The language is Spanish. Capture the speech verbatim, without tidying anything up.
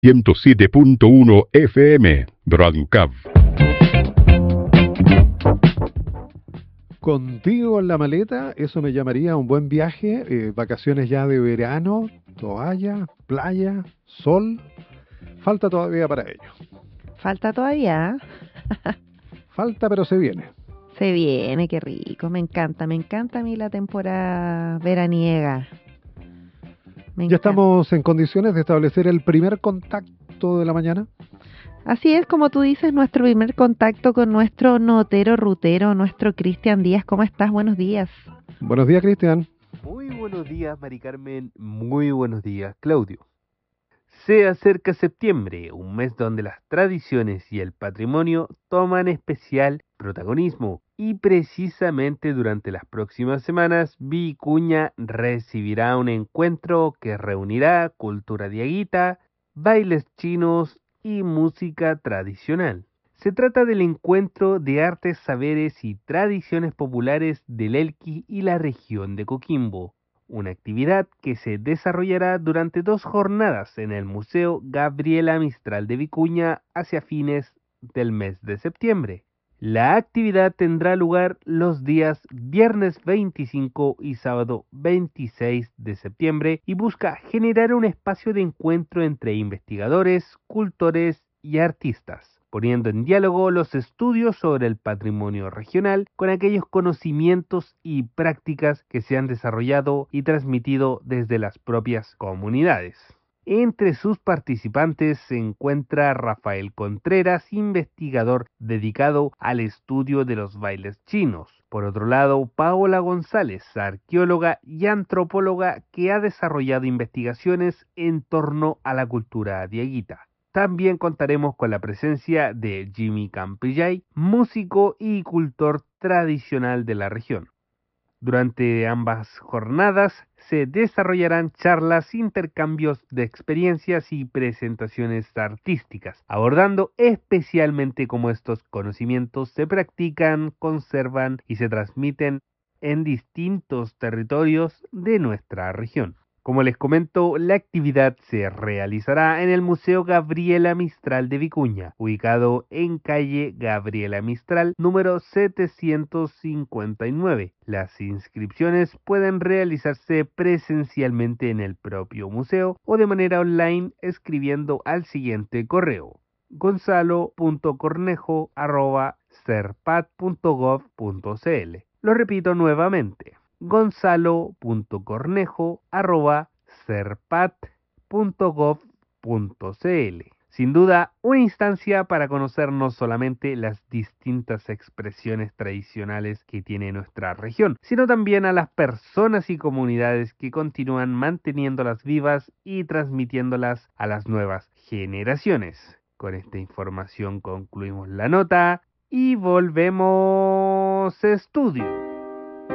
ciento siete punto uno F M, Broadcast. Contigo en la maleta, eso me llamaría un buen viaje, eh, vacaciones ya de verano, toalla, playa, sol. Falta todavía para ello. Falta todavía. Falta, pero se viene. Se viene, qué rico. Me encanta, me encanta a mí la temporada veraniega. Me Ya encanta. estamos en condiciones de establecer el primer contacto de la mañana. Así es, como tú dices, nuestro primer contacto con nuestro notero rutero, nuestro Cristian Díaz. ¿Cómo estás? Buenos días. Buenos días, Cristian. Muy buenos días, Mari Carmen. Muy buenos días, Claudio. Se acerca septiembre, un mes donde las tradiciones y el patrimonio toman especial protagonismo. Y precisamente durante las próximas semanas, Vicuña recibirá un encuentro que reunirá cultura diaguita, bailes chinos y música tradicional. Se trata del encuentro de artes, saberes y tradiciones populares del Elqui y la región de Coquimbo, una actividad que se desarrollará durante dos jornadas en el Museo Gabriela Mistral de Vicuña hacia fines del mes de septiembre. La actividad tendrá lugar los días viernes veinticinco y sábado veintiséis de septiembre y busca generar un espacio de encuentro entre investigadores, cultores y artistas, poniendo en diálogo los estudios sobre el patrimonio regional con aquellos conocimientos y prácticas que se han desarrollado y transmitido desde las propias comunidades. Entre sus participantes se encuentra Rafael Contreras, investigador dedicado al estudio de los bailes chinos. Por otro lado, Paola González, arqueóloga y antropóloga que ha desarrollado investigaciones en torno a la cultura diaguita. También contaremos con la presencia de Jimmy Campillay, músico y cultor tradicional de la región. Durante ambas jornadas se desarrollarán charlas, intercambios de experiencias y presentaciones artísticas, abordando especialmente cómo estos conocimientos se practican, conservan y se transmiten en distintos territorios de nuestra región. Como les comento, la actividad se realizará en el Museo Gabriela Mistral de Vicuña, ubicado en calle Gabriela Mistral, número setecientos cincuenta y nueve. Las inscripciones pueden realizarse presencialmente en el propio museo o de manera online escribiendo al siguiente correo: gonzalo punto cornejo arroba serpat punto gov punto cl. Lo repito nuevamente: gonzalo punto cornejo arroba serpat punto gov punto cl. Sin duda, una instancia para conocer no solamente las distintas expresiones tradicionales que tiene nuestra región, sino también a las personas y comunidades que continúan manteniéndolas vivas y transmitiéndolas a las nuevas generaciones. Con esta información concluimos la nota y volvemos a estudio.